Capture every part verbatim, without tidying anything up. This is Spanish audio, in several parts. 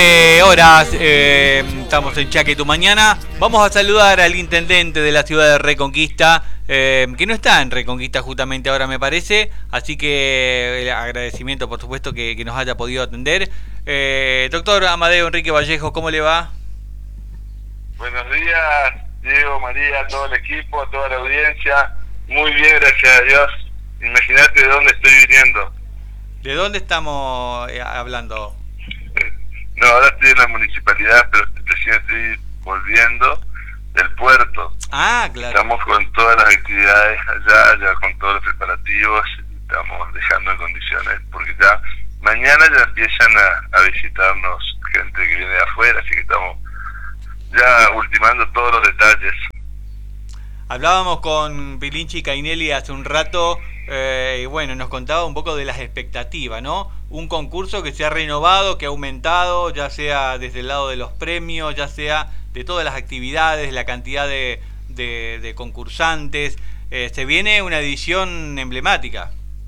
Eh, horas, eh, estamos en Chaque Tu Mañana. Vamos a saludar al intendente de la ciudad de Reconquista, eh, que no está en Reconquista justamente ahora me parece, así que el agradecimiento por supuesto que, que nos haya podido atender. Eh, doctor Amadeo Enrique Vallejo, ¿cómo le va? Buenos días, Diego, María, a todo el equipo, a toda la audiencia. Muy bien, gracias a Dios. Imagínate de dónde estoy viniendo. ¿De dónde estamos eh, hablando? No, ahora estoy en la municipalidad, pero recién estoy volviendo del puerto. Ah, claro. Estamos con todas las actividades allá, ya con todos los preparativos, estamos dejando en condiciones, porque ya mañana ya empiezan a, a visitarnos gente que viene de afuera, así que estamos ya ultimando todos los detalles. Hablábamos con Pilinchi Cainelli hace un rato eh, y bueno, nos contaba un poco de las expectativas, ¿no? Un concurso que se ha renovado, que ha aumentado, ya sea desde el lado de los premios, ya sea de todas las actividades, la cantidad de, de, de concursantes. Eh, se viene una edición emblemática.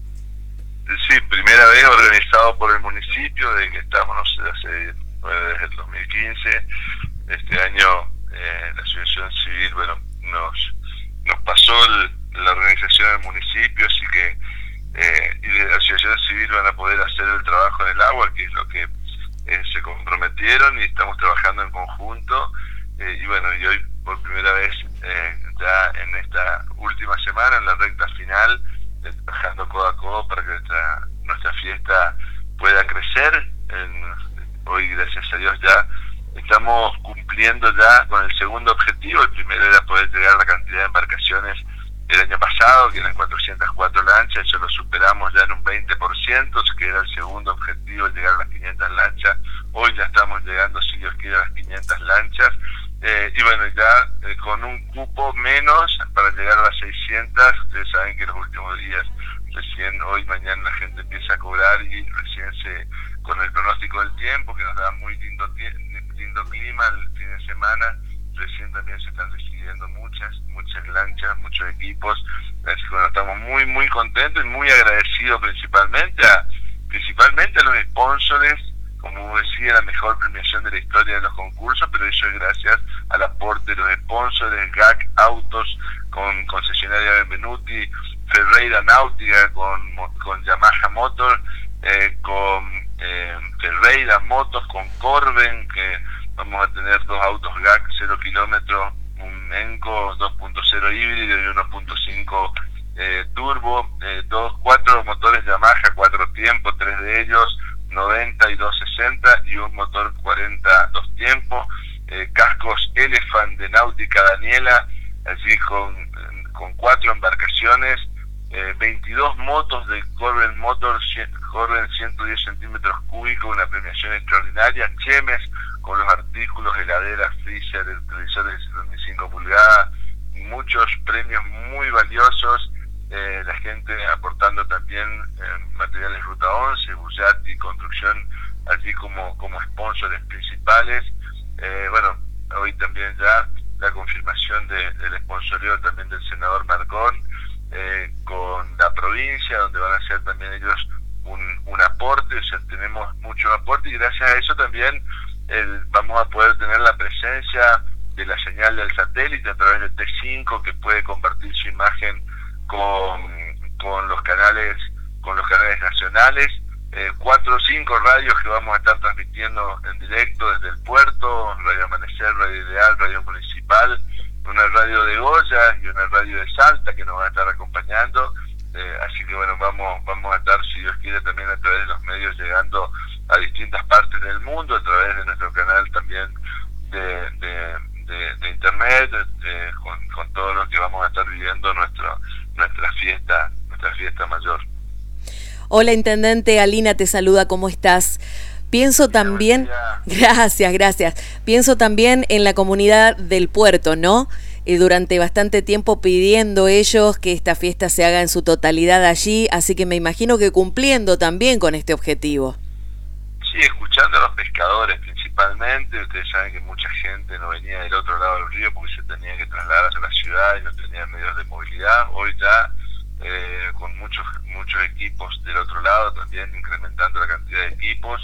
Sí, primera vez organizado por el municipio, de que estamos, no sé, hace, bueno, desde el dos mil quince. Este año eh, la Asociación Civil, bueno, nos nos pasó el, la organización del municipio, así que eh, y de la Asociación Civil van a poder hacer el trabajo en el agua, que es lo que eh, se comprometieron, y estamos trabajando en conjunto, eh, y bueno, y hoy por primera vez eh, ya en esta última semana, en la recta final, eh, trabajando codo a codo para que nuestra, nuestra fiesta pueda crecer. En, hoy, gracias a Dios, ya estamos cumpliendo ya con el segundo objetivo. El primero era poder llegar a la cantidad de embarcaciones del año pasado, que eran cuatrocientas cuatro lanchas. Eso lo superamos ya en un veinte por ciento, que era el segundo objetivo, llegar a las quinientas lanchas. Hoy ya estamos llegando, si Dios quiere, a las quinientas lanchas. Eh, y bueno, ya eh, con un cupo menos para llegar a las seiscientas. Ustedes saben que los últimos días, recién hoy, mañana, la gente empieza a cobrar, y recién se, con el pronóstico del tiempo, que nos da muy lindo tiempo, lindo clima el fin de semana, recién también se están decidiendo muchas, muchas lanchas, muchos equipos, así que bueno, estamos muy, muy contentos y muy agradecidos principalmente a, principalmente a los sponsors, como decía, la mejor premiación de la historia de los concursos, pero eso es gracias al aporte de los sponsors, G A C Autos, con concesionaria Benvenuti, Ferreira Náutica, con, con Yamaha Motor, eh, con eh, Ferreira Motos, con Corben, que vamos a tener dos autos G A C cero kilómetros, un Enco dos punto cero híbrido y uno punto cinco eh, turbo, eh, dos, cuatro motores Yamaha, cuatro tiempos, tres de ellos noventa y dos sesenta, y un motor cuarenta dos tiempos, eh, cascos Elephant de Náutica Daniela, allí con, con cuatro embarcaciones, eh, veintidós motos de Corben Motors, Corben ciento diez centímetros cúbicos, una premiación extraordinaria, Chemes con los artículos, heladeras, freezer, televisores de setenta y cinco pulgadas, muchos premios muy valiosos, eh, la gente aportando también eh, materiales Ruta once, Bullati, Construcción, allí como, como sponsors principales. Eh, bueno, hoy también ya la confirmación de, del sponsoreo también del senador Marcón, eh, con la provincia, donde van a hacer también ellos un, un aporte, o sea, tenemos mucho aporte, y gracias a eso también el, vamos a poder tener la presencia de la señal del satélite a través del T cinco, que puede compartir su imagen con, con los canales con los canales nacionales, eh, cuatro o cinco radios que vamos a estar transmitiendo en directo desde el puerto, Radio Amanecer, Radio Ideal, Radio Municipal, una radio de Goya y una radio de Salta que nos van a estar acompañando, eh, así que bueno, vamos vamos a estar, si Dios quiere, también a través de los medios llegando a distintas partes del mundo, a través de nuestro canal también de, de, de, de internet, de, con, con todo lo que vamos a estar viviendo nuestro, nuestra fiesta, nuestra fiesta mayor. Hola, intendente, Alina te saluda, ¿cómo estás? Pienso también, gracias, gracias, pienso también en la comunidad del puerto, ¿no? Eh, durante bastante tiempo pidiendo ellos que esta fiesta se haga en su totalidad allí, así que me imagino que cumpliendo también con este objetivo. Sí, escuchando a los pescadores principalmente. Ustedes saben que mucha gente no venía del otro lado del río porque se tenía que trasladar hacia la ciudad y no tenía medios de movilidad. Hoy ya eh, con muchos muchos equipos del otro lado, también incrementando la cantidad de equipos,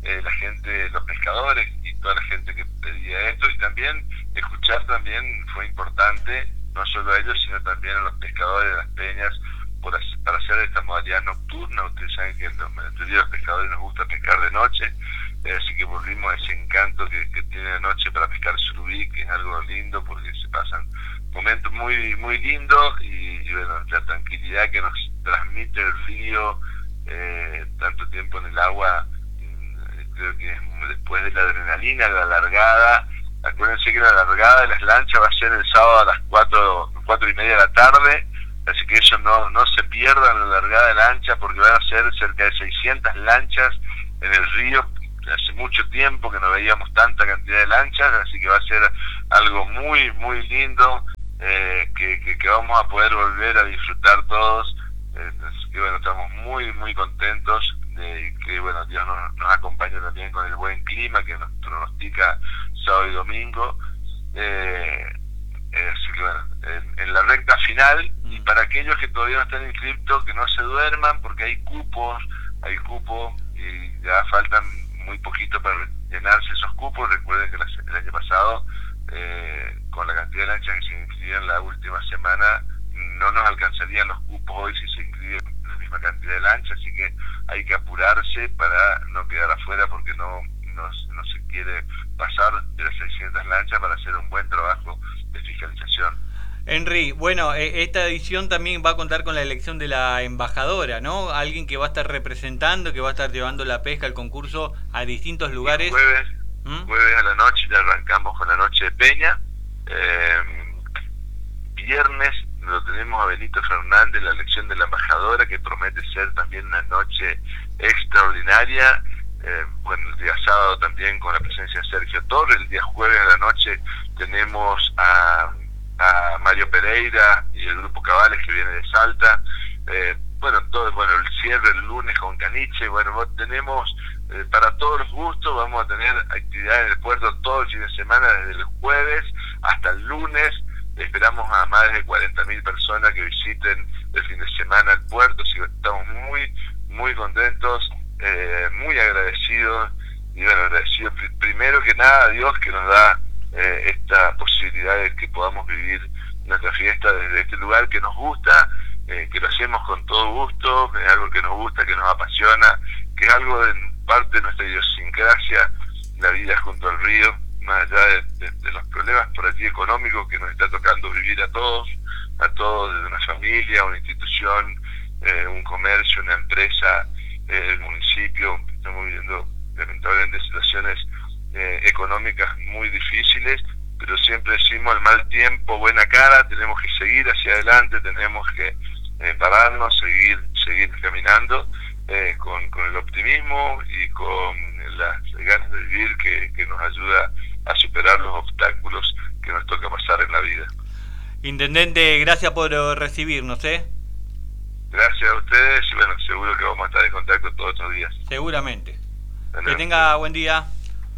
eh, la gente, los pescadores y toda la gente que pedía esto, y también escuchar también fue importante, no solo a ellos, sino también a los pescadores de las peñas, por, para hacer esta modalidad nocturna. Ustedes saben que la mayoría de los pescadores nos gusta pescar de noche, eh, así que volvimos a ese encanto que, que tiene la noche para pescar surubí, que es algo lindo porque se pasan momentos muy muy lindos, y, y bueno, la tranquilidad que nos transmite el río, eh, tanto tiempo en el agua, creo que después de la adrenalina, la largada. Acuérdense que la largada de las lanchas va a ser el sábado a las cuatro, cuatro y media de la tarde, así que eso no, no se pierdan la largada de lancha, porque van a ser cerca de seiscientas lanchas en el río. Hace mucho tiempo que no veíamos tanta cantidad de lanchas, así que va a ser algo muy, muy lindo, eh, que, que, que vamos a poder volver a disfrutar todos. Eh, así que bueno, estamos muy, muy contentos de que bueno, Dios nos, nos acompaña también con el buen clima que nos pronostica sábado y domingo. Eh, eh, así que bueno, en, en la recta final, y para aquellos que todavía no están inscriptos, que no se duerman, porque hay cupos, hay cupos y ya faltan muy poquito para llenarse esos cupos. Recuerden que la, el año pasado, eh, con la cantidad de lanchas que se inscribían la última semana, no nos alcanzarían los cupos hoy si se inscriben la misma cantidad de lanchas, así que hay que apurarse para no quedar afuera, porque no, no, no se quiere pasar de las seiscientas lanchas para hacer un buen trabajo de fiscalización. Henry, bueno, esta edición también va a contar con la elección de la embajadora, ¿no? Alguien que va a estar representando, que va a estar llevando la pesca, el concurso a distintos lugares. El jueves, ¿Mm? jueves a la noche ya arrancamos con la noche de peña. Eh, viernes lo tenemos a Benito Fernández, la elección de la embajadora, que promete ser también una noche extraordinaria. Eh, bueno, el día sábado también con la presencia de Sergio Torres. El día jueves a la noche tenemos a, a Mario Pereira y el grupo Cabales, que viene de Salta. Eh, bueno, todo, bueno, el cierre el lunes con Caniche. Bueno, tenemos eh, para todos los gustos. Vamos a tener actividades en el puerto todo el fin de semana, desde el jueves hasta el lunes. Esperamos a más de cuarenta mil personas que visiten el fin de semana el puerto, así que estamos muy, muy contentos, eh, muy agradecidos, y bueno, agradecidos pr primero que nada a Dios, que nos da eh, esta posibilidad de que podamos vivir nuestra fiesta desde este lugar que nos gusta, eh, que lo hacemos con todo gusto, que es algo que nos gusta, que nos apasiona, que es algo de parte de nuestra idiosincrasia, la vida junto al río, más allá de, de, de los problemas por allí económicos que nos está tocando vivir a todos, a todos, desde una familia, una institución, eh, un comercio, una empresa, eh, el municipio. Estamos viviendo lamentablemente situaciones eh, económicas muy difíciles, pero siempre decimos al mal tiempo buena cara. Tenemos que seguir hacia adelante, tenemos que eh, pararnos, seguir, seguir caminando eh, con, con el optimismo y con las ganas de vivir que, que nos ayuda a superar los obstáculos que nos toca pasar en la vida. Intendente, gracias por recibirnos, ¿eh? Gracias a ustedes, y bueno, seguro que vamos a estar en contacto todos estos días. Seguramente. Que tenga buen día.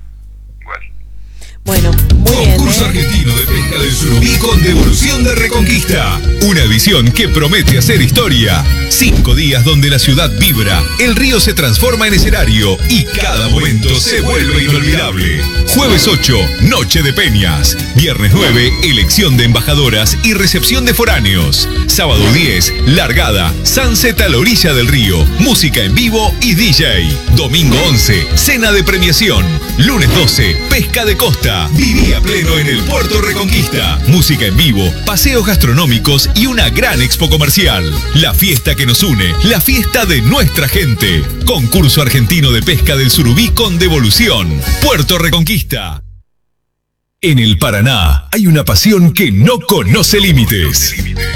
Igual. Bueno, muy bien. Concurso ¿eh? argentino de pesca del surubí con devolución de Reconquista. Una edición que promete hacer historia. Cinco días donde la ciudad vibra, el río se transforma en escenario y cada momento se vuelve inolvidable. Jueves ocho, Noche de Peñas. Viernes nueve, elección de embajadoras y recepción de foráneos. Sábado diez, largada, sunset a la orilla del río, música en vivo y D J. Domingo once, cena de premiación. Lunes doce, pesca de costa. Viví a pleno en el Puerto Reconquista. Música en vivo, paseos gastronómicos y una gran expo comercial. La fiesta que nos une, la fiesta de nuestra gente. Concurso argentino de pesca del surubí con devolución. Puerto Reconquista. En el Paraná hay una pasión que no conoce límites.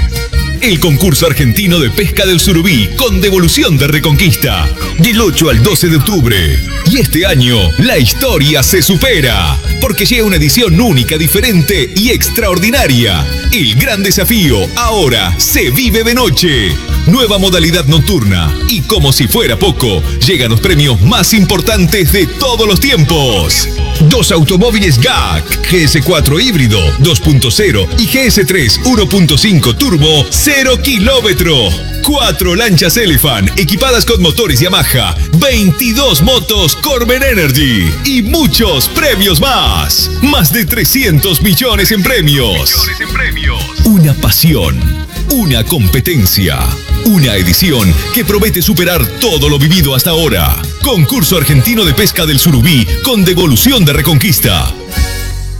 El concurso argentino de pesca del surubí con devolución de Reconquista, del ocho al doce de octubre. Y este año la historia se supera, porque llega una edición única, diferente y extraordinaria. El gran desafío ahora se vive de noche. Nueva modalidad nocturna. Y como si fuera poco, llegan los premios más importantes de todos los tiempos. Dos automóviles G A C, G S cuatro híbrido dos punto cero y G S tres uno punto cinco turbo cero kilómetro. Cuatro lanchas Elephant equipadas con motores Yamaha, veintidós motos Corben Energy y muchos premios más. Más de trescientos millones en premios. Millones en premios. Una pasión, una competencia, una edición que promete superar todo lo vivido hasta ahora. Concurso Argentino de Pesca del Surubí con devolución de Reconquista.